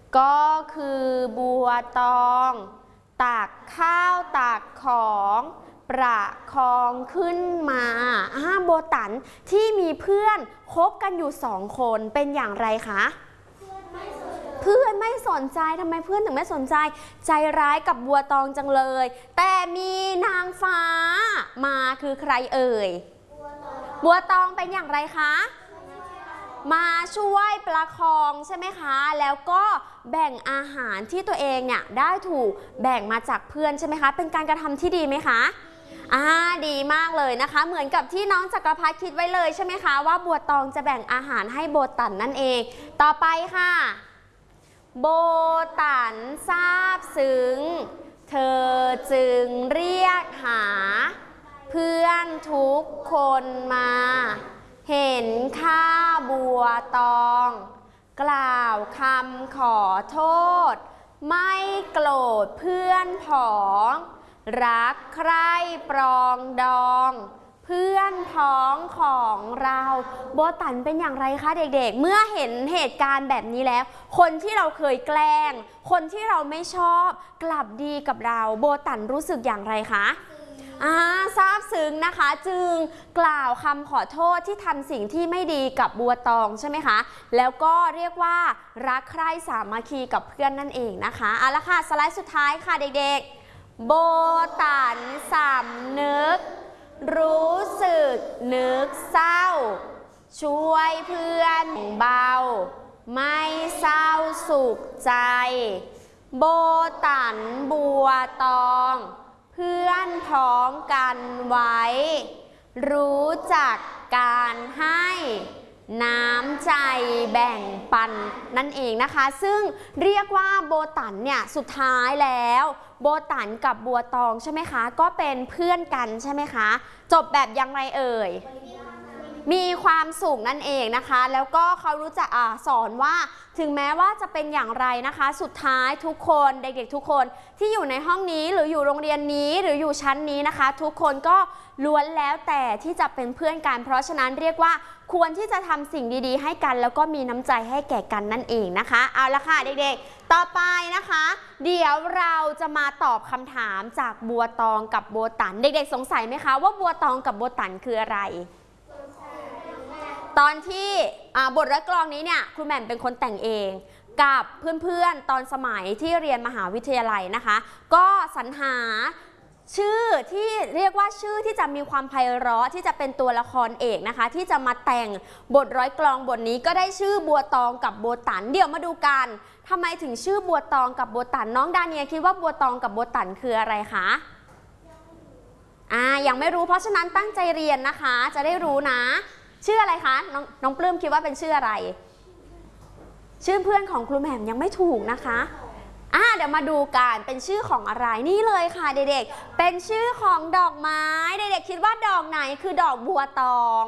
ก็คือบัวตองตักข้าวตักของประคองขึ้นมาบัวตันที่มีเพื่อนคบกันอยู่2 คนเป็นอย่างไรคะเพื่อนไม่สนใจทำไมเพื่อนถึงไม่สนใจใจร้ายกับบัวตองจังเลยแต่มีนางฟ้ามาคือใครเอ่ยบัวตองเป็นอย่างไรคะมาช่วยประคองใช่ไหมคะแล้วก็แบ่งอาหารที่ตัวเองเนี่ยได้ถูกแบ่งมาจากเพื่อนใช่ไหมคะเป็นการกระทำที่ดีไหมคะดีมากเลยนะคะเหมือนกับที่น้องจักรพัฒน์คิดไว้เลยใช่ไหมคะว่าบัวตองจะแบ่งอาหารให้โบตันนั่นเองต่อไปค่ะโบตันซาบซึ้งเธอจึงเรียกหาเพื่อนทุกคนมาเห็นข้าบัวตองกล่าวคำขอโทษไม่โกรธเพื่อนผองรักใคร่ปรองดองเพื่อนพ้องของเราโบตันเป็นอย่างไรคะเด็กๆเมื่อเห็นเหตุการณ์แบบนี้แล้วคนที่เราเคยแกล้งคนที่เราไม่ชอบกลับดีกับเราโบตันรู้สึกอย่างไรคะซาบซึ้งนะคะจึงกล่าวคำขอโทษที่ทำสิ่งที่ไม่ดีกับบัวตองใช่ไหมคะแล้วก็เรียกว่ารักใคร่สามัคคีกับเพื่อนนั่นเองนะคะเอาละค่ะสไลด์สุดท้ายค่ะเด็กๆโบตันสำนึกรู้สึกนึกเศร้าช่วยเพื่อนเบาไม่เศร้าสุขใจโบตันบัวตองเพื่อนพ้องกันไว้รู้จักการให้น้ำใจแบ่งปันนั่นเองนะคะซึ่งเรียกว่าโบตันเนี่ยสุดท้ายแล้วโบตันกับบัวตองใช่ไหมคะก็เป็นเพื่อนกันใช่ไหมคะจบแบบยังไรเอ่ยมีความสุขนั่นเองนะคะแล้วก็เขารู้จักสอนว่าถึงแม้ว่าจะเป็นอย่างไรนะคะสุดท้ายทุกคนเด็กๆทุกคนที่อยู่ในห้องนี้หรืออยู่โรงเรียนนี้หรืออยู่ชั้นนี้นะคะทุกคนก็ล้วนแล้วแต่ที่จะเป็นเพื่อนกันเพราะฉะนั้นเรียกว่าควรที่จะทำสิ่งดีๆให้กันแล้วก็มีน้ำใจให้แก่กันนั่นเองนะคะเอาละค่ะเด็กๆต่อไปนะคะเดี๋ยวเราจะมาตอบคำถามจากบัวตองกับโบตันเด็กๆสงสัยไหมคะว่าบัวตองกับโบตันคืออะไรตอนที่บทร้อยกลองนี้เนี่ยครูแหม่มเป็นคนแต่งเองกับเพื่อนๆตอนสมัยที่เรียนมหาวิทยาลัยนะคะก็สรรหาชื่อที่เรียกว่าชื่อที่จะมีความไพเราะที่จะเป็นตัวละครเอกนะคะที่จะมาแต่งบทร้อยกลองบทนี้ก็ได้ชื่อบัวตองกับโบตันเดี๋ยวมาดูกันทำไมถึงชื่อบัวตองกับโบตันน้องดาเนียคิดว่าบัวตองกับโบตันคืออะไรคะยังไม่รู้เพราะฉะนั้นตั้งใจเรียนนะคะจะได้รู้นะชื่ออะไรคะน้องปลื้มคิดว่าเป็นชื่ออะไรชื่อเพื่อนของครูแหม่มยังไม่ถูกนะคะเดี๋ยวมาดูกันเป็นชื่อของอะไรนี่เลยค่ะเด็กๆเป็นชื่อของดอกไม้เด็กๆคิดว่าดอกไหนคือดอกบัวตอง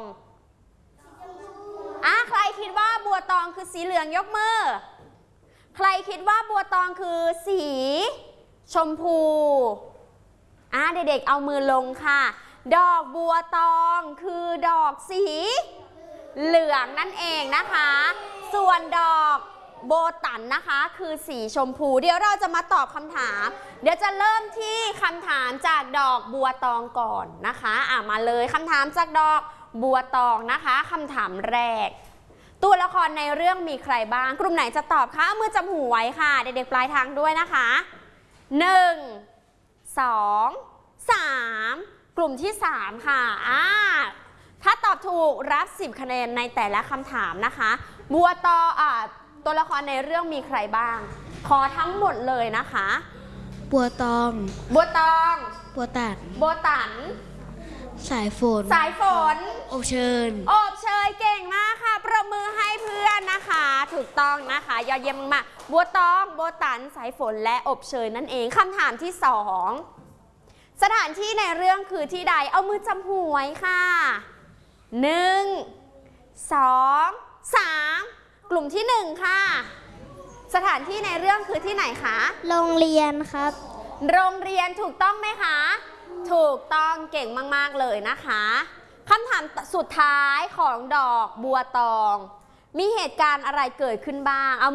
ใครคิดว่าบัวตองคือสีเหลืองยกมือใครคิดว่าบัวตองคือสีชมพูเด็กๆเอามือลงค่ะดอกบัวตองคือดอกสีเหลืองนั่นเองนะคะส่วนดอกโบตันนะคะคือสีชมพูเดี๋ยวเราจะมาตอบคำถามเดี๋ยวจะเริ่มที่คำถามจากดอกบัวตองก่อนนะคะมาเลยคำถามจากดอกบัวตองนะคะคำถามแรกตัวละครในเรื่องมีใครบ้างกลุ่มไหนจะตอบคะมือจับหูไว้ค่ะเด็กๆปลายทางด้วยนะคะ1 2 3กลุ่มที่3ค่ะถ้าตอบถูกรับ10คะแนนในแต่ละคำถามนะคะบัวตองตัวละครในเรื่องมีใครบ้างขอทั้งหมดเลยนะคะบัวตองบัวตันสายฝนอบเชยเก่งมากค่ะปรบมือให้เพื่อนนะคะถูกต้องนะคะยอดเยี่ยมมากบัวตองโบตันสายฝนและอบเชยนั่นเองคำถามที่2สถานที่ในเรื่องคือที่ใดเอามือจับหูไว้ค่ะ1 2 3กลุ่มที่1ค่ะสถานที่ในเรื่องคือที่ไหนคะโรงเรียนครับโรงเรียนถูกต้องไหมคะถูกต้องเก่งมากๆเลยนะคะคำถามสุดท้ายของดอกบัวตองมีเหตุการณ์อะไรเกิดขึ้นบ้าง